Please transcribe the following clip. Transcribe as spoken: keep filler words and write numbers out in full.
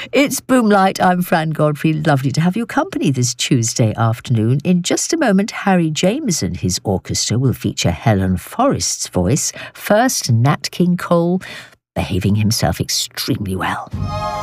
It's Boomlight. I'm Fran Godfrey. Lovely to have your company this Tuesday afternoon. In just a moment, Harry James and his orchestra will feature Helen Forrest's voice. First, Nat King Cole, behaving himself extremely well.